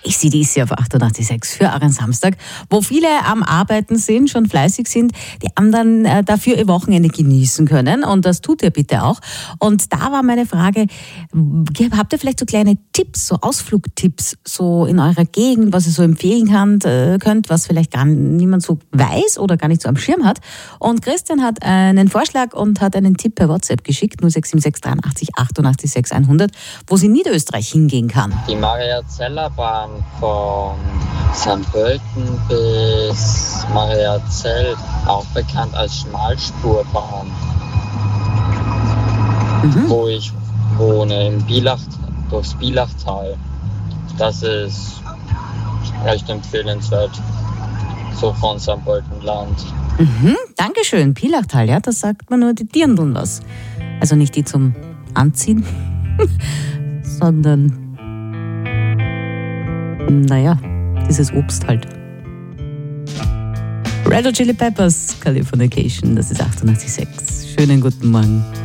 AC/DC auf 88,6 für euren Samstag, wo viele am Arbeiten sind, schon fleißig sind, die anderen dafür ihr Wochenende genießen können. Und das tut ihr bitte auch. Und da war meine Frage, habt ihr vielleicht so kleine Tipps, so Ausflugtipps, so in eurer Gegend, was ihr so empfehlen könnt, was vielleicht gar niemand so weiß oder gar nicht so am Schirm hat? Und Christian hat einen Vorschlag und hat einen Tipp per WhatsApp geschickt, 0676 83 88 6 100, wo sie in Niederösterreich hingehen kann. Die Mariazellerbahn von St. Pölten bis Mariazell, auch bekannt als Schmalspurbahn, wo ich wohne, durchs Bilachtal. Das ist recht empfehlenswert, so von St. Pöltenland. Dankeschön, Pilachtal, ja, das sagt man nur die Dirndln was. Also nicht die zum Anziehen, sondern naja, dieses Obst halt. Red Hot Chili Peppers, Californication, das ist 88,6. Schönen guten Morgen.